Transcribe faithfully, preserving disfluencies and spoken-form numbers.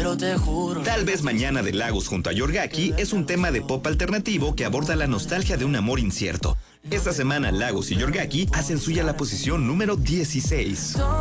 pero te juro. Tal vez Mañana de Lagos junto a Yorgaki es un tema de pop alternativo que aborda la nostalgia de un amor incierto. Esta semana Lagos y Yorgaki hacen suya la posición número dieciséis.